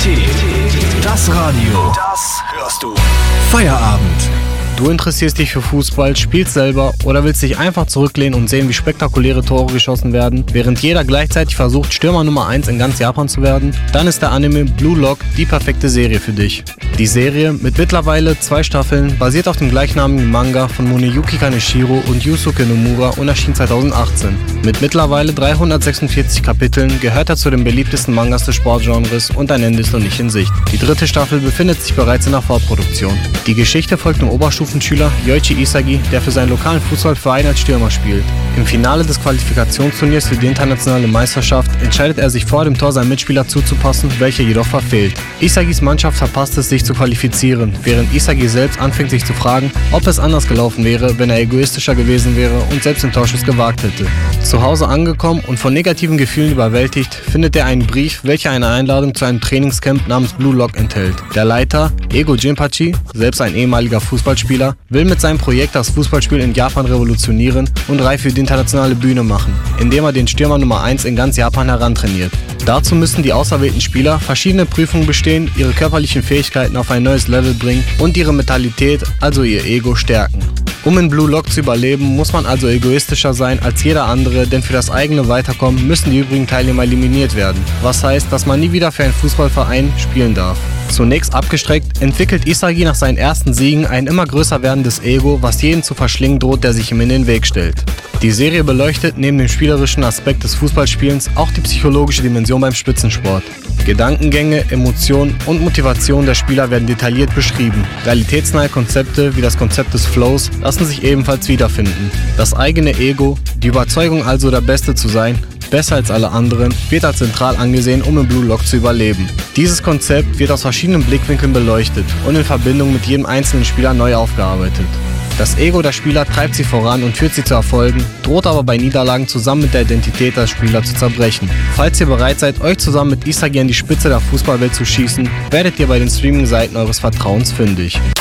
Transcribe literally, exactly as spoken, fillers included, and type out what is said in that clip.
Das Radio. Das hörst du. Feierabend. Du interessierst dich für Fußball, spielst selber oder willst dich einfach zurücklehnen und sehen, wie spektakuläre Tore geschossen werden, während jeder gleichzeitig versucht, Stürmer Nummer eins in ganz Japan zu werden? Dann ist der Anime Blue Lock die perfekte Serie für dich. Die Serie, mit mittlerweile zwei Staffeln, basiert auf dem gleichnamigen Manga von Moneyuki Kaneshiro und Yusuke Nomura und erschien zweitausendachtzehn. Mit mittlerweile dreihundertsechsundvierzig Kapiteln gehört er zu den beliebtesten Mangas des Sportgenres und ein Ende ist noch nicht in Sicht. Die dritte Staffel befindet sich bereits in der Vorproduktion. Die Geschichte folgt dem Oberstufenschüler Yoichi Isagi, der für seinen lokalen Fußballverein als Stürmer spielt. Im Finale des Qualifikationsturniers für die internationale Meisterschaft entscheidet er sich vor dem Tor seinen Mitspieler zuzupassen, welcher jedoch verfehlt. Isagis Mannschaft verpasst es, sich zu qualifizieren, während Isagi selbst anfängt sich zu fragen, ob es anders gelaufen wäre, wenn er egoistischer gewesen wäre und selbst den Torschuss gewagt hätte. Zu Hause angekommen und von negativen Gefühlen überwältigt, findet er einen Brief, welcher eine Einladung zu einem Trainingscamp namens Blue Lock enthält. Der Leiter, Ego Jinpachi, selbst ein ehemaliger Fußballspieler, will mit seinem Projekt das Fußballspiel in Japan revolutionieren und reif für die internationale Bühne machen, indem er den Stürmer Nummer eins in ganz Japan herantrainiert. Dazu müssen die auserwählten Spieler verschiedene Prüfungen bestehen, ihre körperlichen Fähigkeiten auf ein neues Level bringen und ihre Mentalität, also ihr Ego, stärken. Um in Blue Lock zu überleben, muss man also egoistischer sein als jeder andere, denn für das eigene Weiterkommen müssen die übrigen Teilnehmer eliminiert werden. Was heißt, dass man nie wieder für einen Fußballverein spielen darf. Zunächst abgestreckt, entwickelt Isagi nach seinen ersten Siegen ein immer größer werdendes Ego, was jeden zu verschlingen droht, der sich ihm in den Weg stellt. Die Serie beleuchtet neben dem spielerischen Aspekt des Fußballspielens auch die psychologische Dimension beim Spitzensport. Gedankengänge, Emotionen und Motivation der Spieler werden detailliert beschrieben. Realitätsnahe Konzepte wie das Konzept des Flows lassen sich ebenfalls wiederfinden. Das eigene Ego, die Überzeugung also der Beste zu sein, besser als alle anderen, wird als zentral angesehen, um im Blue Lock zu überleben. Dieses Konzept wird aus verschiedenen Blickwinkeln beleuchtet und in Verbindung mit jedem einzelnen Spieler neu aufgearbeitet. Das Ego der Spieler treibt sie voran und führt sie zu Erfolgen, droht aber bei Niederlagen zusammen mit der Identität der Spieler zu zerbrechen. Falls ihr bereit seid, euch zusammen mit Isagi an die Spitze der Fußballwelt zu schießen, werdet ihr bei den Streaming-Seiten eures Vertrauens fündig.